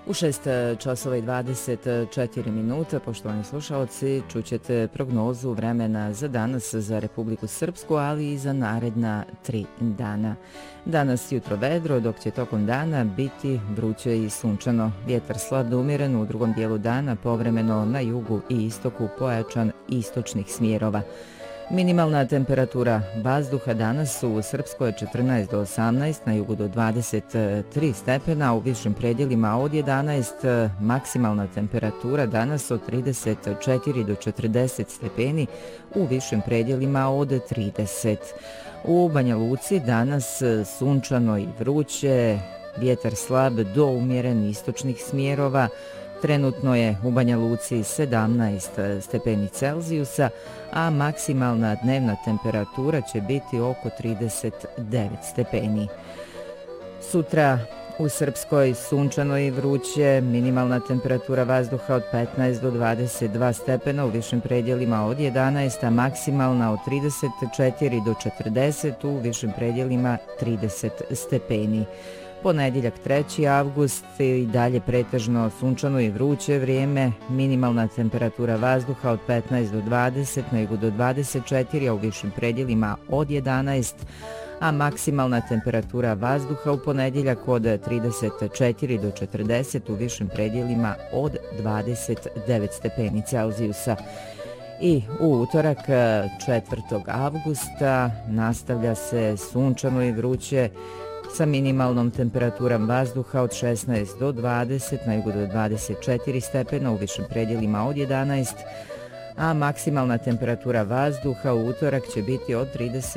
U 6 časova i 24 minuta, poštovani slušalci, čućete prognozu vremena za danas za Republiku Srpsku, ali i za naredna 3 dana. Danas jutro vedro, dok će tokom dana biti vruće i sunčano. Vjetar slab do umjeren, u drugom dijelu dana povremeno na jugu i istoku pojačan istočnih smjerova. Minimalna temperatura vazduha danas u Srpskoj je 14 do 18, na jugu do 23 stepena, u višim predjelima od 11, maksimalna temperatura danas od 34 do 40 stepeni, u višim predjelima od 30. U Banja Luci danas sunčano i vruće, vjetar slab do umjeren istočnih smjerova. Trenutno je u Banja Luci 17 stepeni Celzijusa, a maksimalna dnevna temperatura će biti oko 39 stepeni. Sutra u Srpskoj sunčano i vruće, minimalna temperatura vazduha od 15 do 22 stepena, u višim predjelima od 11, a maksimalna od 34 do 40, u višim predjelima 30 stepeni. Ponedjeljak 3. avgust i dalje pretežno sunčano i vruće vrijeme, minimalna temperatura vazduha od 15 do 20, na jugu do 24, a u višim predjelima od 11, a maksimalna temperatura vazduha u ponedjeljak od 34 do 40, u višim predjelima od 29 stepeni Celzijusa. I u utorak 4. avgusta nastavlja se sunčano i vruće sa minimalnom temperaturom vazduha od 16 do 20, na jugu do 24 stepena, u višim predjelima od 11, a maksimalna temperatura vazduha u utorak će biti od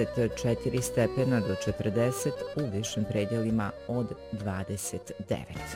34 stepena do 40, u višim predjelima od 29.